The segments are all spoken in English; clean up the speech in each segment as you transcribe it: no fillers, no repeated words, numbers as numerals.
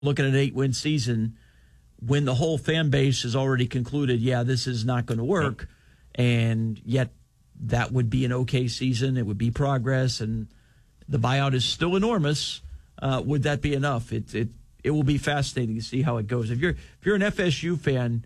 looking at an 8-win season when the whole fan base has already concluded, yeah, this is not going to work, and yet that would be an okay season. It would be progress, and the buyout is still enormous. Would that be enough? It will be fascinating to see how it goes. If you're an FSU fan,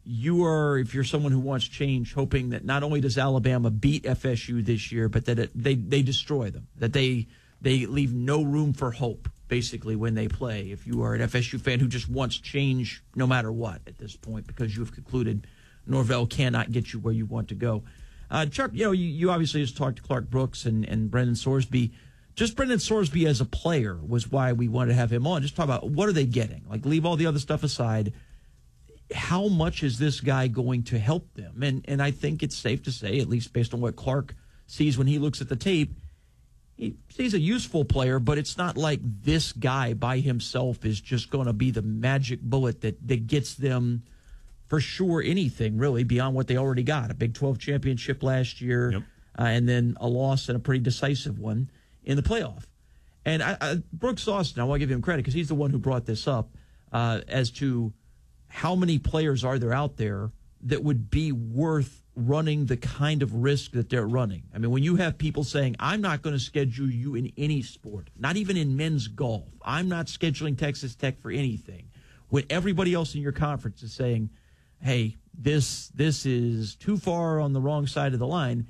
if you're someone who wants change, hoping that not only does Alabama beat FSU this year, but that they destroy them, that they leave no room for hope, basically, when they play. If you are an FSU fan who just wants change no matter what at this point, because you have concluded Norvell cannot get you where you want to go. Chuck, you obviously just talked to Clark Brooks and Brendan Sorsby. Just Brendan Sorsby as a player was why we wanted to have him on. Just talk about what are they getting? Like, leave all the other stuff aside. How much is this guy going to help them? And I think it's safe to say, at least based on what Clark sees when he looks at the tape, he sees a useful player, but it's not like this guy by himself is just going to be the magic bullet that gets them for sure anything really beyond what they already got. A Big 12 championship last year, and then a loss and a pretty decisive one in the playoff. And Brooks Austin, I want to give him credit because he's the one who brought this up as to how many players are there out there that would be worth running the kind of risk that they're running. I mean, when you have people saying, I'm not going to schedule you in any sport, not even in men's golf. I'm not scheduling Texas Tech for anything. When everybody else in your conference is saying, hey, this is too far on the wrong side of the line,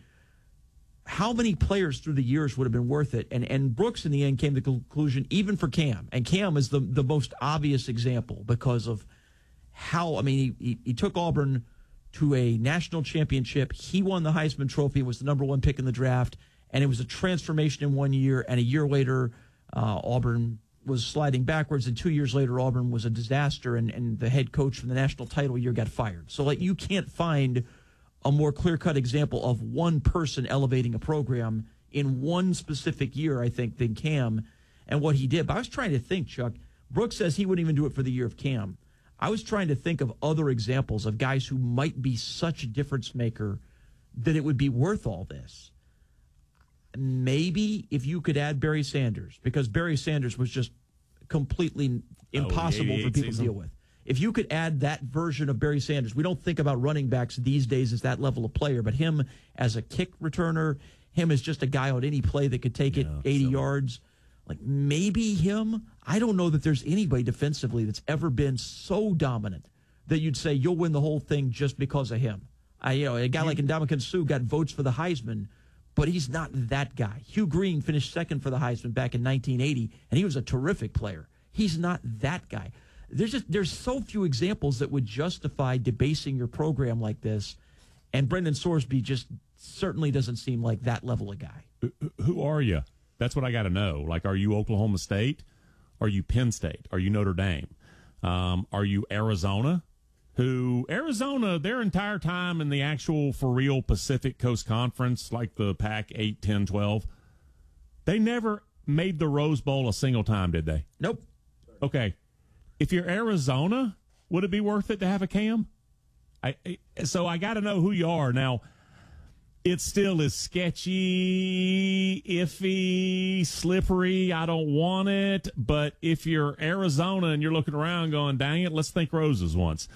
how many players through the years would have been worth it? And Brooks, in the end, came to the conclusion, even for Cam. And Cam is the most obvious example because of how, I mean, he took Auburn to a national championship. He won the Heisman Trophy, was the number one pick in the draft, and it was a transformation in 1 year. And a year later, Auburn was sliding backwards, and 2 years later, Auburn was a disaster, and the head coach from the national title year got fired. So, like, you can't find a more clear-cut example of one person elevating a program in one specific year, I think, than Cam and what he did. But I was trying to think, Chuck. Brooks says he wouldn't even do it for the year of Cam. I was trying to think of other examples of guys who might be such a difference maker that it would be worth all this. Maybe if you could add Barry Sanders, because Barry Sanders was just completely impossible for people to deal with. If you could add that version of Barry Sanders, we don't think about running backs these days as that level of player, but him as a kick returner, him as just a guy on any play that could take it 80 yards, like maybe him. I don't know that there's anybody defensively that's ever been so dominant that you'd say you'll win the whole thing just because of him. A guy like Ndamukong Suh got votes for the Heisman, but he's not that guy. Hugh Green finished second for the Heisman back in 1980, and he was a terrific player. He's not that guy. There's so few examples that would justify debasing your program like this, and Brendan Sorsby just certainly doesn't seem like that level of guy. Who are you? That's what I got to know. Like, are you Oklahoma State? Are you Penn State? Are you Notre Dame? Are you Arizona? Arizona, their entire time in the actual for real Pacific Coast Conference, like the Pac 8, 10, 12, they never made the Rose Bowl a single time, did they? Nope. Okay. If you're Arizona, would it be worth it to have a Cam? So I got to know who you are. Now, it still is sketchy, iffy, slippery. I don't want it. But if you're Arizona and you're looking around going, dang it, let's think roses once.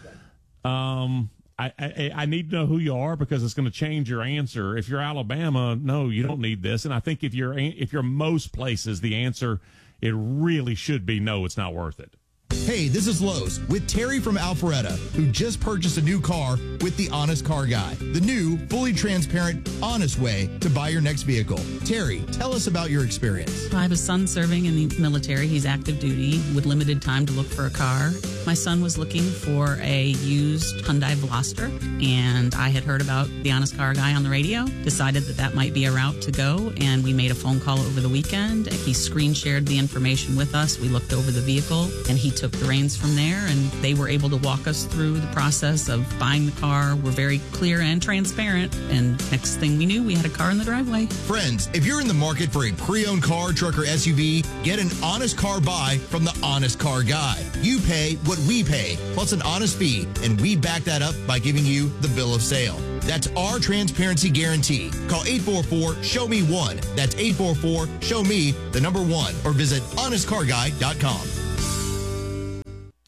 I need to know who you are because it's going to change your answer. If you're Alabama, no, you don't need this. And I think if you're most places, the answer, it really should be no, it's not worth it. Hey, this is Lowe's with Terry from Alpharetta, who just purchased a new car with the Honest Car Guy, the new, fully transparent, honest way to buy your next vehicle. Terry, tell us about your experience. I have a son serving in the military. He's active duty with limited time to look for a car. My son was looking for a used Hyundai Veloster, and I had heard about the Honest Car Guy on the radio, decided that might be a route to go, and we made a phone call over the weekend. He screen shared the information with us. We looked over the vehicle, and he took the reins from there, and they were able to walk us through the process of buying the car. We're very clear and transparent, and next thing we knew, we had a car in the driveway. Friends, if you're in the market for a pre-owned car, truck, or SUV, get an honest car buy from the Honest Car Guy. You pay what we pay, plus an honest fee, and we back that up by giving you the bill of sale. That's our transparency guarantee. Call 844-SHOW-ME-1. That's 844-SHOW-ME, the number 1, or visit honestcarguy.com.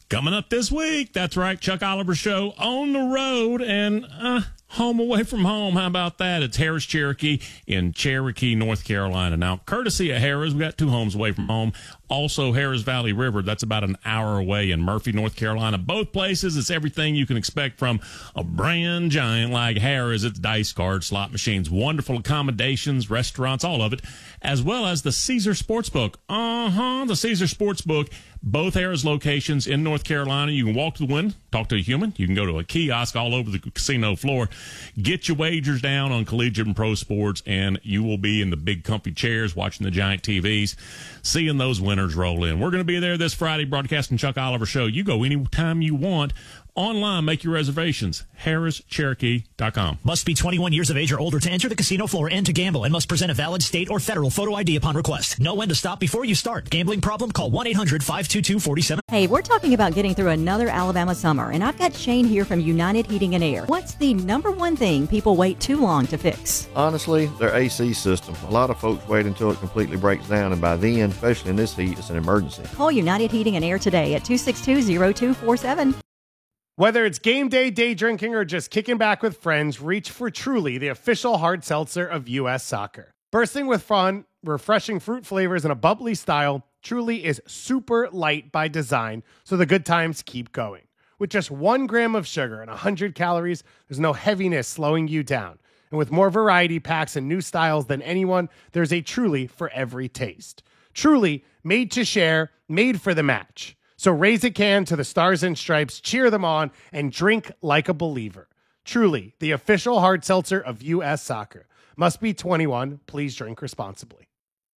Coming up this week, that's right, Chuck Oliver Show on the road and home away from home. How about that? It's Harris Cherokee in Cherokee, North Carolina. Now, courtesy of Harris, we got 2 homes away from home. Also, Harris Valley River, that's about an hour away in Murphy, North Carolina. Both places, it's everything you can expect from a brand giant like Harris. It's dice cards, slot machines, wonderful accommodations, restaurants, all of it, as well as the Caesar Sportsbook. The Caesar Sportsbook. Both Harris locations in North Carolina. You can walk to the window, talk to a human. You can go to a kiosk all over the casino floor, get your wagers down on collegiate and pro sports, and you will be in the big comfy chairs watching the giant TVs, seeing those winners roll in. We're going to be there this Friday broadcasting Chuck Oliver Show. You go anytime you want. Online, make your reservations. HarrisCherokee.com. Must be 21 years of age or older to enter the casino floor and to gamble, and must present a valid state or federal photo ID upon request. Know when to stop before you start. Gambling problem? Call 1-800-522-47. Hey, we're talking about getting through another Alabama summer, and I've got Shane here from United Heating and Air. What's the number one thing people wait too long to fix? Honestly, their AC system. A lot of folks wait until it completely breaks down, and by then, especially in this heat, it's an emergency. Call United Heating and Air today at 262-0247. Whether it's game day, day drinking, or just kicking back with friends, reach for Truly, the official hard seltzer of U.S. Soccer. Bursting with fun, refreshing fruit flavors, and a bubbly style, Truly is super light by design, so the good times keep going. With just 1 gram of sugar and 100 calories, there's no heaviness slowing you down. And with more variety packs and new styles than anyone, there's a Truly for every taste. Truly, made to share, made for the match. So raise a can to the Stars and Stripes, cheer them on, and drink like a believer. Truly, the official hard seltzer of U.S. Soccer. Must be 21. Please drink responsibly.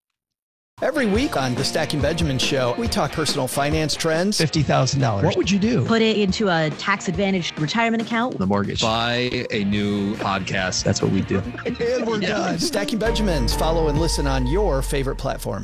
Every week on the Stacking Benjamin Show, we talk personal finance trends. $50,000. What would you do? Put it into a tax-advantaged retirement account. The mortgage. Buy a new podcast. That's what we do. And we're done. Stacking Benjamins. Follow and listen on your favorite platform.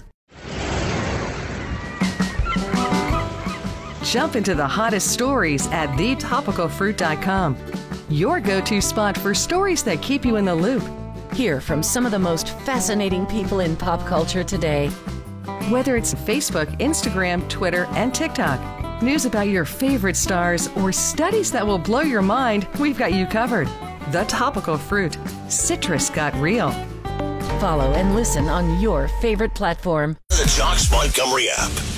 Jump into the hottest stories at thetopicalfruit.com. Your go-to spot for stories that keep you in the loop. Hear from some of the most fascinating people in pop culture today. Whether it's Facebook, Instagram, Twitter, and TikTok, news about your favorite stars, or studies that will blow your mind, we've got you covered. The Topical Fruit. Citrus got real. Follow and listen on your favorite platform. The Josh Montgomery app.